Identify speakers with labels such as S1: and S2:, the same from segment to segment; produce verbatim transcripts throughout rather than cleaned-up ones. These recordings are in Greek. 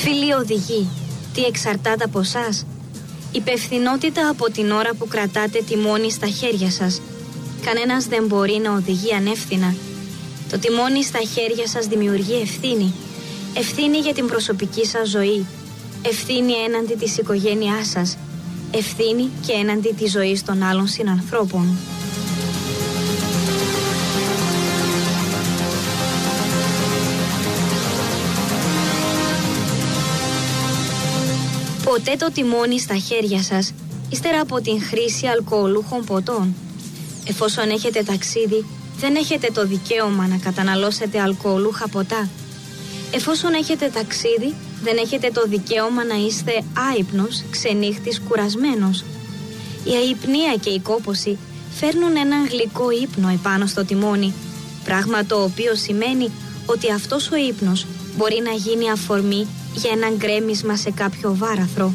S1: Φίλοι οδηγοί, τι εξαρτάται από εσάς? Υπευθυνότητα από την ώρα που κρατάτε τιμόνι στα χέρια σας. Κανένας δεν μπορεί να οδηγεί ανεύθυνα. Το τιμόνι στα χέρια σας δημιουργεί ευθύνη. Ευθύνη για την προσωπική σας ζωή. Ευθύνη έναντι της οικογένειάς σας. Ευθύνη και έναντι της ζωής των άλλων συνανθρώπων. Ποτέ το τιμόνι στα χέρια σας, ύστερα από την χρήση αλκοολούχων ποτών. Εφόσον έχετε ταξίδι, δεν έχετε το δικαίωμα να καταναλώσετε αλκοολούχα ποτά. Εφόσον έχετε ταξίδι, δεν έχετε το δικαίωμα να είστε άυπνος, ξενύχτης, κουρασμένος. Η αϊπνία και η κόπωση φέρνουν έναν γλυκό ύπνο επάνω στο τιμόνι, πράγμα το οποίο σημαίνει ότι αυτός ο ύπνος μπορεί να γίνει αφορμή για ένα γκρέμισμα σε κάποιο βάραθρο.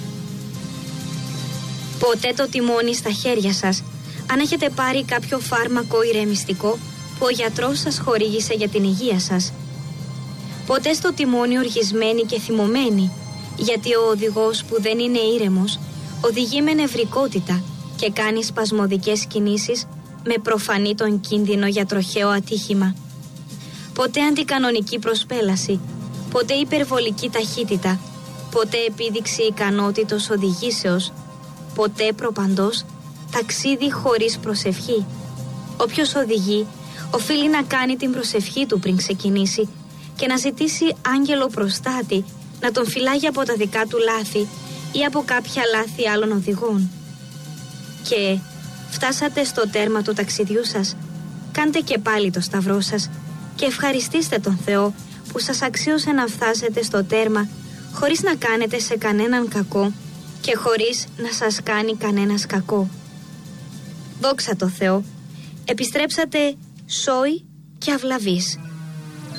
S1: Ποτέ το τιμόνι στα χέρια σας, αν έχετε πάρει κάποιο φάρμακο ηρεμιστικό που ο γιατρός σας χορήγησε για την υγεία σας. Ποτέ στο τιμόνι οργισμένοι και θυμωμένοι, γιατί ο οδηγός που δεν είναι ήρεμος οδηγεί με νευρικότητα και κάνει σπασμωδικές κινήσεις με προφανή τον κίνδυνο για τροχαίο ατύχημα. Ποτέ αντικανονική προσπέλαση, ποτέ υπερβολική ταχύτητα, ποτέ επίδειξη ικανότητος οδηγήσεως, ποτέ προπαντός ταξίδι χωρίς προσευχή. Όποιος οδηγεί οφείλει να κάνει την προσευχή του πριν ξεκινήσει και να ζητήσει άγγελο προστάτη να τον φυλάγει από τα δικά του λάθη ή από κάποια λάθη άλλων οδηγών. Και φτάσατε στο τέρμα του ταξιδιού σας, κάντε και πάλι το σταυρό σας και ευχαριστήστε τον Θεό που σας αξίωσε να φτάσετε στο τέρμα χωρίς να κάνετε σε κανέναν κακό και χωρίς να σας κάνει κανένας κακό. Δόξα τω Θεώ, επιστρέψατε σόι και αυλαβείς.